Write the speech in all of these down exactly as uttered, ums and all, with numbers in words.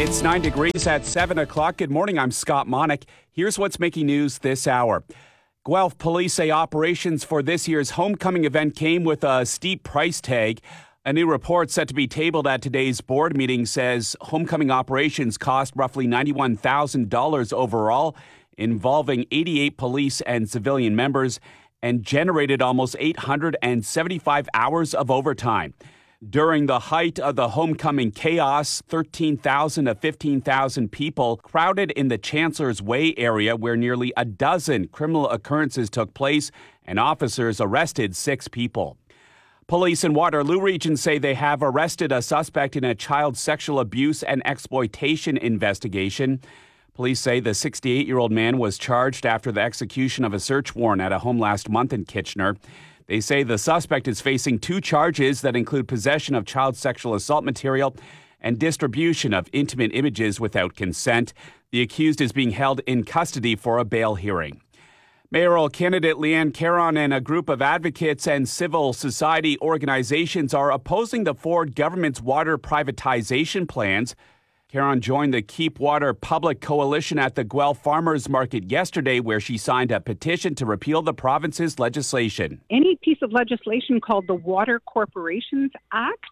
It's nine degrees at seven o'clock. Good morning. I'm Scott Monick. Here's what's making news this hour. Guelph police say operations for this year's homecoming event came with a steep price tag. A new report set to be tabled at today's board meeting says homecoming operations cost roughly ninety-one thousand dollars overall, involving eighty-eight police and civilian members, and generated almost eight hundred seventy-five hours of overtime. During the height of the homecoming chaos, thirteen thousand to fifteen thousand people crowded in the Chancellor's Way area where nearly a dozen criminal occurrences took place and officers arrested six people. Police in Waterloo Region say they have arrested a suspect in a child sexual abuse and exploitation investigation. Police say the sixty-eight-year-old man was charged after the execution of a search warrant at a home last month in Kitchener. They say the suspect is facing two charges that include possession of child sexual assault material and distribution of intimate images without consent. The accused is being held in custody for a bail hearing. Mayoral candidate Leanne Caron and a group of advocates and civil society organizations are opposing the Ford government's water privatization plans. Caron joined the Keep Water Public Coalition at the Guelph Farmers Market yesterday, where she signed a petition to repeal the province's legislation. Any piece of legislation called the Water Corporations Act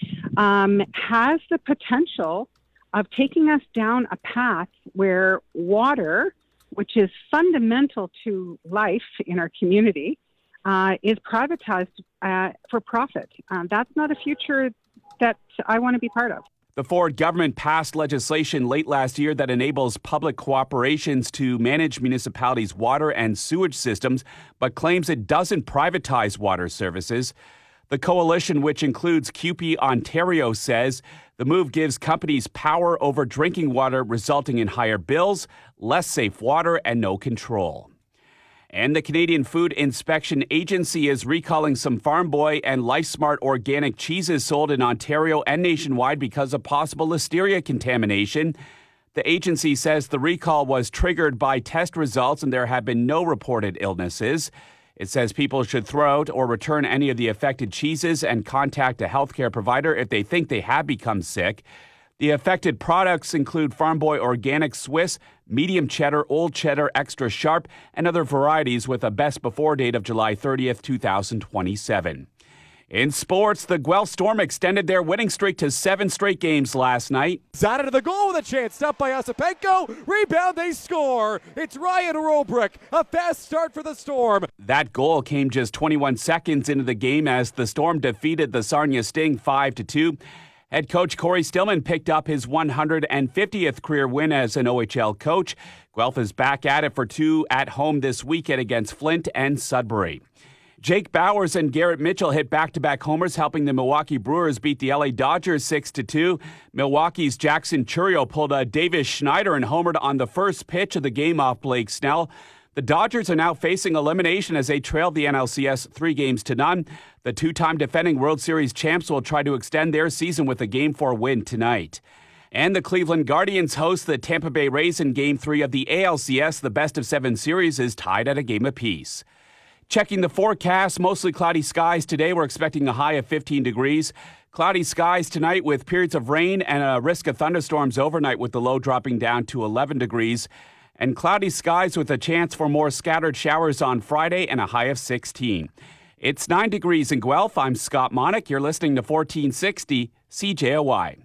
um, has the potential of taking us down a path where water, which is fundamental to life in our community, uh, is privatized uh, for profit. Um, that's not a future that I want to be part of. The Ford government passed legislation late last year that enables public cooperations to manage municipalities' water and sewage systems, but claims it doesn't privatize water services. The coalition, which includes C U P E Ontario, says the move gives companies power over drinking water, resulting in higher bills, less safe water, and no control. And the Canadian Food Inspection Agency is recalling some Farm Boy and LifeSmart organic cheeses sold in Ontario and nationwide because of possible listeria contamination. The agency says the recall was triggered by test results and there have been no reported illnesses. It says people should throw out or return any of the affected cheeses and contact a healthcare provider if they think they have become sick. The affected products include Farm Boy Organic Swiss, Medium Cheddar, Old Cheddar, Extra Sharp, and other varieties with a best before date of July thirtieth, twenty twenty-seven. In sports, the Guelph Storm extended their winning streak to seven straight games last night. Zada to the goal with a chance. Stopped by Ossipenko. Rebound, they score. It's Ryan Robrick. A fast start for the Storm. That goal came just twenty-one seconds into the game as the Storm defeated the Sarnia Sting five to two. Head coach Corey Stillman picked up his one hundred fiftieth career win as an O H L coach. Guelph is back at it for two at home this weekend against Flint and Sudbury. Jake Bowers and Garrett Mitchell hit back-to-back homers, helping the Milwaukee Brewers beat the L A Dodgers six to two. Milwaukee's Jackson Churio pulled a Davis Schneider and homered on the first pitch of the game off Blake Snell. The Dodgers are now facing elimination as they trailed the N L C S three games to none. The two-time defending World Series champs will try to extend their season with a Game four win tonight. And the Cleveland Guardians host the Tampa Bay Rays in Game three of the A L C S. The best-of-seven series is tied at a game apiece. Checking the forecast, mostly cloudy skies today. We're expecting a high of fifteen degrees. Cloudy skies tonight with periods of rain and a risk of thunderstorms overnight with the low dropping down to eleven degrees. And cloudy skies with a chance for more scattered showers on Friday and a high of sixteen. It's nine degrees in Guelph. I'm Scott Monick. You're listening to fourteen sixty C J O Y.